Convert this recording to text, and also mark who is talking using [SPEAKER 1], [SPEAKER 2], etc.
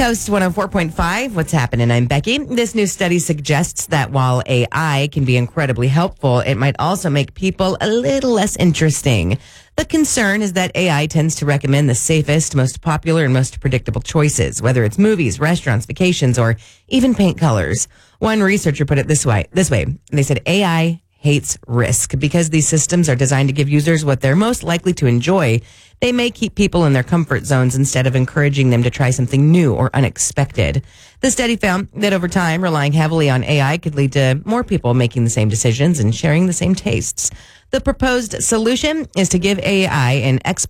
[SPEAKER 1] Coast 104.5. What's happening? I'm Becky. This new study suggests that while AI can be incredibly helpful, it might also make people a little less interesting. The concern is that AI tends to recommend the safest, most popular, and most predictable choices, whether it's movies, restaurants, vacations, or even paint colors. One researcher put it this way. They said AI hates risk because these systems are designed to give users what they're most likely to enjoy. They may keep people in their comfort zones instead of encouraging them to try something new or unexpected. The study found that over time, relying heavily on AI could lead to more people making the same decisions and sharing the same tastes. The proposed solution is to give AI an